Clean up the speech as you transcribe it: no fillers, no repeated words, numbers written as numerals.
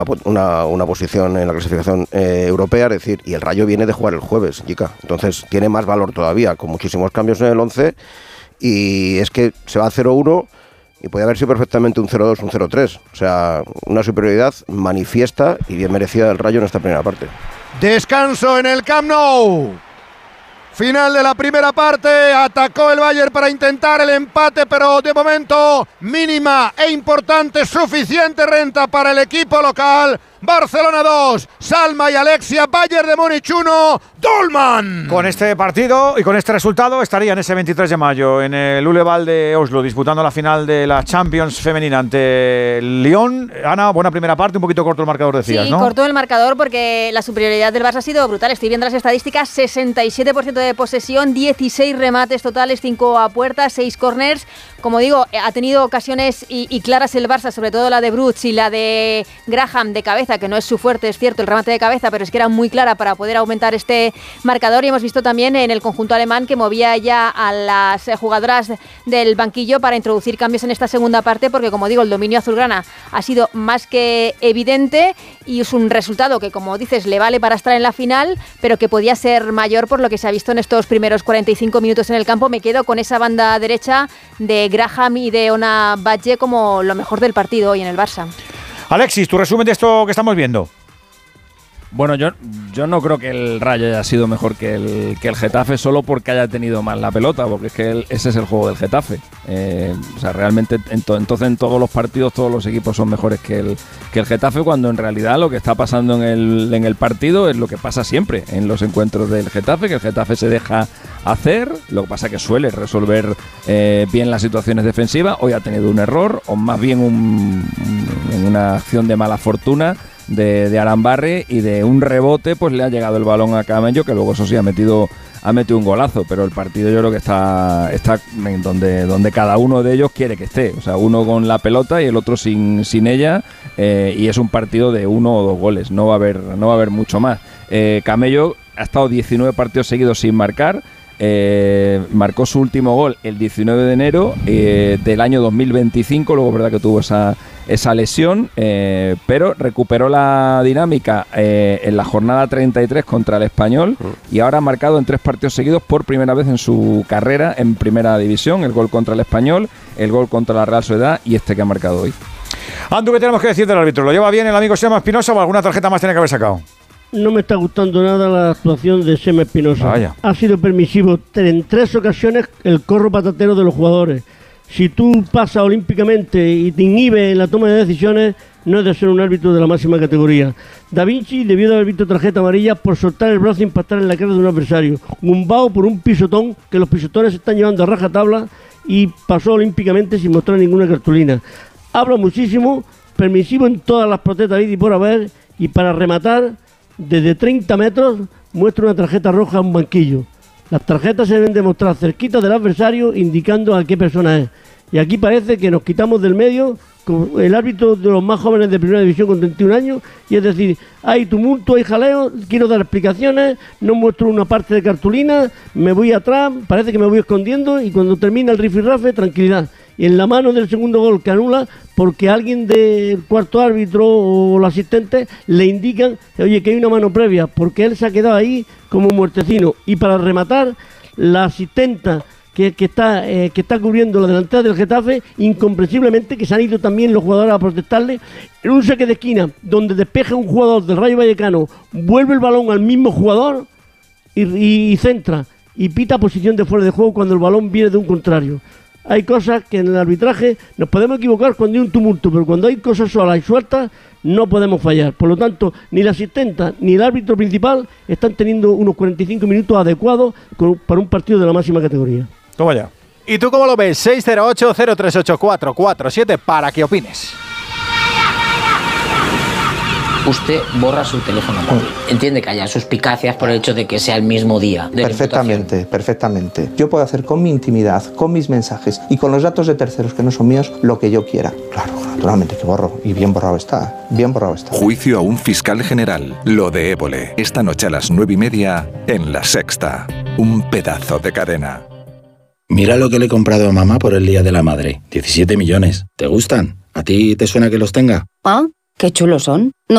una posición en la clasificación europea, es decir, y el Rayo viene de jugar el jueves, Jica. Entonces tiene más valor todavía, con muchísimos cambios en el 11, y es que se va a 0-1 y puede haber sido perfectamente un 0-2, un 0-3. O sea, una superioridad manifiesta y bien merecida del Rayo en esta primera parte. Descanso en el Camp Nou. Final de la primera parte, atacó el Bayern para intentar el empate, pero de momento mínima e importante, suficiente renta para el equipo local. Barcelona 2, Salma y Alexia, Bayern de Múnich 1, Dolman. Con este partido y con este resultado estarían ese 23 de mayo en el Uleval de Oslo disputando la final de la Champions femenina ante el Lyon. Ana, buena primera parte, un poquito corto el marcador, decías, sí, ¿no? Sí, corto el marcador porque la superioridad del Barça ha sido brutal. Estoy viendo las estadísticas, 67% de posesión, 16 remates totales, 5 a puerta, 6 corners. Como digo, ha tenido ocasiones y claras el Barça, sobre todo la de Brutz y la de Graham de cabeza, que no es su fuerte, es cierto, el remate de cabeza, pero es que era muy clara para poder aumentar este marcador. Y hemos visto también en el conjunto alemán que movía ya a las jugadoras del banquillo para introducir cambios en esta segunda parte, porque como digo, el dominio azulgrana ha sido más que evidente y es un resultado que, como dices, le vale para estar en la final, pero que podía ser mayor por lo que se ha visto en estos primeros 45 minutos en el campo. Me quedo con esa banda derecha de Graham y de Ona Badge como lo mejor del partido hoy en el Barça. Alexis, tu resumen de esto que estamos viendo. Bueno, yo no creo que el Rayo haya sido mejor que el Getafe solo porque haya tenido más la pelota, porque es que ese es el juego del Getafe. O sea, realmente entonces en todos los partidos todos los equipos son mejores que el Getafe, cuando en realidad lo que está pasando en el partido es lo que pasa siempre en los encuentros del Getafe, que el Getafe se deja hacer, lo que pasa es que suele resolver bien las situaciones defensivas. Hoy ha tenido un error, o más bien una acción de mala fortuna de Arambarri, y de un rebote pues le ha llegado el balón a Camello, que luego eso sí ha metido un golazo, pero el partido yo creo que está donde cada uno de ellos quiere que esté, o sea, uno con la pelota y el otro sin ella, y es un partido de 1 o 2 goles, no va a haber mucho más. Camello ha estado 19 partidos seguidos sin marcar. Marcó su último gol el 19 de enero del año 2025, luego es verdad que tuvo esa lesión, pero recuperó la dinámica en la jornada 33 contra el Español, y ahora ha marcado en 3 partidos seguidos por primera vez en su carrera en primera división, el gol contra el Español, el gol contra la Real Sociedad y este que ha marcado hoy. Andu, ¿qué tenemos que decir del árbitro? ¿Lo lleva bien el amigo Sema Espinosa o alguna tarjeta más tiene que haber sacado? No me está gustando nada la actuación de Sema Espinosa. Vaya. Ha sido permisivo en 3 ocasiones el corro patatero de los jugadores. Si tú pasas olímpicamente y te inhibes en la toma de decisiones, no es de ser un árbitro de la máxima categoría. Da Vinci debió de haber visto tarjeta amarilla por soltar el brazo e impactar en la cara de un adversario. Gumbao por un pisotón, que los pisotones se están llevando a rajatabla, y pasó olímpicamente sin mostrar ninguna cartulina. Habla muchísimo, permisivo en todas las protestas y por haber, y para rematar, desde 30 metros muestra una tarjeta roja a un banquillo. Las tarjetas se deben demostrar cerquita del adversario, indicando a qué persona es. Y aquí parece que nos quitamos del medio con el árbitro de los más jóvenes de primera división con 31 años, y es decir, hay tumulto, hay jaleo, quiero dar explicaciones, no muestro una parte de cartulina, me voy atrás, parece que me voy escondiendo, y cuando termina el rifirrafe, tranquilidad. Y en la mano del segundo gol que anula porque alguien del cuarto árbitro o los asistentes le indican, oye, que hay una mano previa, porque él se ha quedado ahí como muertecino. Y para rematar, la asistenta que está cubriendo la delantera del Getafe, incomprensiblemente, que se han ido también los jugadores a protestarle, en un saque de esquina donde despeja un jugador del Rayo Vallecano, vuelve el balón al mismo jugador y centra, y pita posición de fuera de juego cuando el balón viene de un contrario. Hay cosas que en el arbitraje nos podemos equivocar cuando hay un tumulto, pero cuando hay cosas solas y sueltas no podemos fallar. Por lo tanto, ni la asistenta ni el árbitro principal están teniendo unos 45 minutos adecuados para un partido de la máxima categoría. Toma ya. ¿Y tú cómo lo ves? 608-038-447 para que opines. Usted borra su teléfono móvil. Entiende que haya suspicacias por el hecho de que sea el mismo día. Perfectamente. Yo puedo hacer con mi intimidad, con mis mensajes y con los datos de terceros que no son míos lo que yo quiera. Claro, naturalmente que borro. Y bien borrado está. Juicio a un fiscal general. Lo de Évole. Esta noche a las 9:30 en La Sexta. Un pedazo de cadena. Mira lo que le he comprado a mamá por el Día de la Madre. 17 millones. ¿Te gustan? ¿A ti te suena que los tenga? Ah, qué chulos son. No.